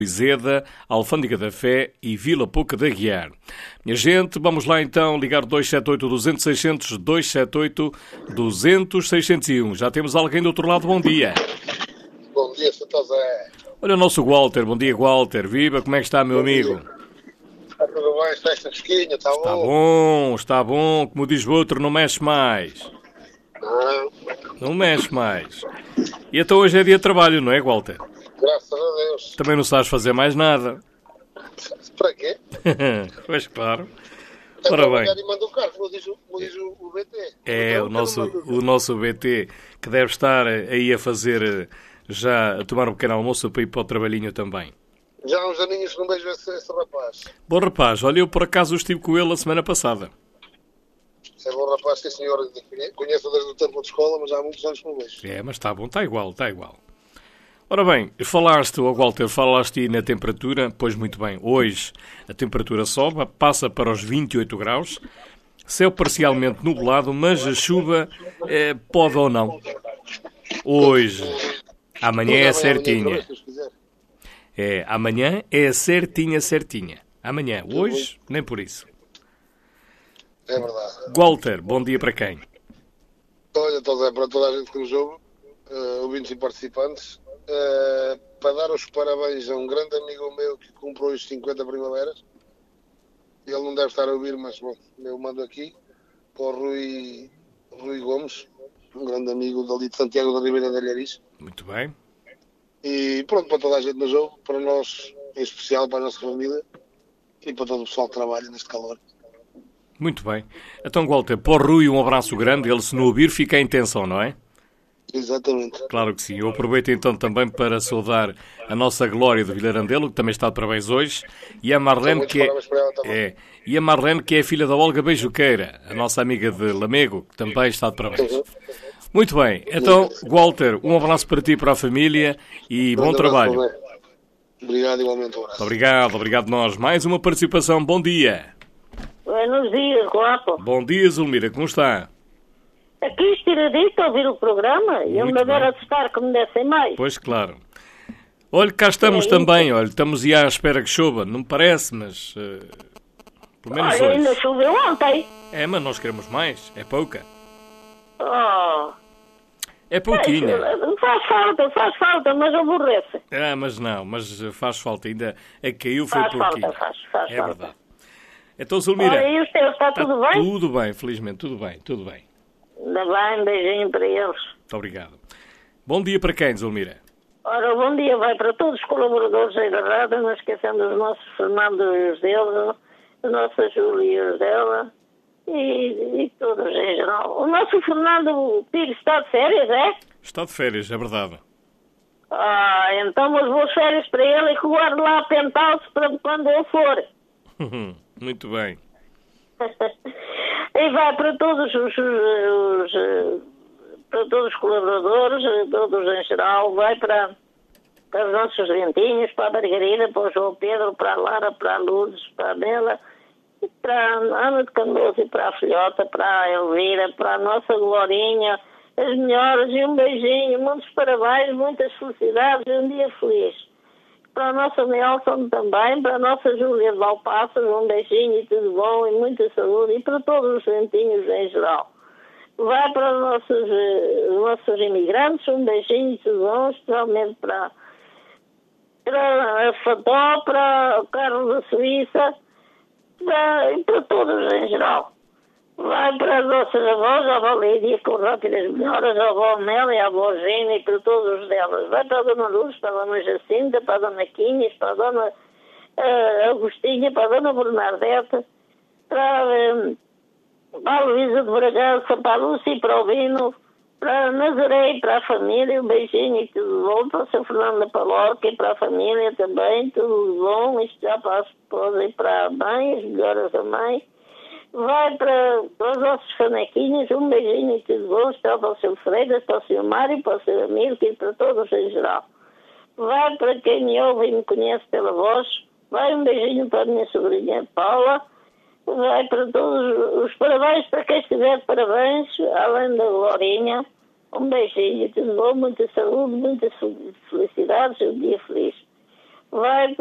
Izeda, Alfândega da Fé e Vila Pouca de Aguiar. Minha gente, vamos lá então ligar 278-200-600, 278-200-601. Já temos alguém do outro lado, bom dia. Bom dia, Sr. José. Olha o nosso Walter, bom dia Walter, viva, como é que está meu amigo? Está tudo bem, está esta fresquinha, está bom? Está bom, como diz o outro, não mexe mais. Não mexe mais. E então hoje é dia de trabalho, não é Walter? Graças a Deus. Também não sabes fazer mais nada. Para quê? Pois claro. É Ora para bem. e manda o carro, como diz o BT. É o nosso BT que deve estar aí a fazer, já a tomar um pequeno almoço para ir para o trabalhinho também. Já há uns aninhos que não vejo esse rapaz. Bom rapaz, olha, eu por acaso estive com ele a semana passada. É bom rapaz, sim senhor. Conheço desde o tempo de escola, mas há muitos anos que não vejo. É, mas está bom, está igual. Ora bem, Walter, falaste na temperatura, pois muito bem, hoje a temperatura sobe, passa para os 28 graus, céu parcialmente nublado, mas a chuva pode ou não. Hoje, amanhã é certinha. Amanhã é certinha. Amanhã, hoje, nem por isso. É verdade. Walter, bom dia para quem? Olha, José, para toda a gente que nos ouve, ouvintes e participantes, para dar os parabéns a um grande amigo meu que comprou os 50 primaveras. Ele não deve estar a ouvir, mas bom, eu mando aqui para o Rui Gomes, um grande amigo dali de Santiago da Ribeira de Alhariz. Muito bem. E pronto, para toda a gente nos ouve, para nós em especial, para a nossa família e para todo o pessoal que trabalha neste calor. Muito bem. Então, Walter, para o Rui um abraço grande, ele se não ouvir fica em tensão, não é? Exatamente. Claro que sim. Eu aproveito então também para saudar a nossa Glória de Vilarandelo, que também está de parabéns hoje, e a Marlene, que é a filha da Olga Beijoqueira, a nossa amiga de Lamego, que também está de parabéns. Uhum. Muito bem. Então, Walter, um abraço para ti e para a família e bom trabalho. Obrigado, igualmente. Um abraço. Obrigado nós. Mais uma participação. Bom dia. Buenos dias, guapo. Bom dia, Zulmira. Como está? Aqui estiradito a ouvir o programa e eu me adoro assustar que me dessem mais. Pois claro. Olha, cá estamos também, estamos aí à espera que chova, não me parece, mas pelo menos hoje. Ainda choveu ontem. É, mas nós queremos mais, é pouca. Oh. É pouquinha. Faz falta, mas aborrece. Mas não, mas faz falta, ainda a caiu foi pouquinho. Faz é falta. Verdade. Então, Zulmira. Olha, e os teus, está tudo bem? Tudo bem, felizmente, tudo bem. Ainda bem, beijinho para eles. Muito obrigado. Bom dia para quem, Zulmira? Ora, bom dia vai para todos os colaboradores aí da rádio, não esquecendo os nossos Fernando e os dele, as nossas Júlia e os dela, e todos em geral. O nosso Fernando Pires está de férias, é? Está de férias, é verdade. Então umas boas férias para ele e que guarde lá a penthouse para quando eu for. Muito bem. E vai para todos para todos os colaboradores, todos em geral, vai para os nossos ventinhos, para a Margarida, para o João Pedro, para a Lara, para a Lourdes, para a Bela, para a Ana de Canoso e para a Filhota, para a Elvira, para a nossa Glorinha, as melhores e um beijinho, muitos parabéns, muitas felicidades e um dia feliz. Para a nossa Nelson também, para a nossa Júlia de Valpassas, um beijinho e tudo bom e muita saúde, e para todos os ventinhos em geral. Vai para os nossos imigrantes, um beijinho e tudo bom, especialmente para a Fató, para o Carlos da Suíça, e para todos em geral. Vai para as nossas avós, a avó Lídia, com rápidas melhoras, a avó Amélia, a avó Gina e para todos delas. Vai para a dona Luz, para a dona Jacinta, para a dona Quinhas, para a dona Agostinha, para a dona Bernardete, para a Luísa de Bragança, para a Lúcia e para o Vino, para a Nazaré e para a família, um beijinho e tudo bom, para o Sr. Fernando da Palorca e para a família também, tudo bom, isto já para a esposa e para a mãe, as melhoras da mãe. Vai para os nossos canequinhos, um beijinho e tudo bom, está para o Sr. Freitas, para o Sr. Mário, para o Sr. Amílcar e para todos em geral. Vai para quem me ouve e me conhece pela voz, vai um beijinho para a minha sobrinha Paula, vai para todos os parabéns para quem estiver de parabéns, além da Glorinha, um beijinho e tudo bom, muita saúde, muitas felicidades e um dia feliz. vai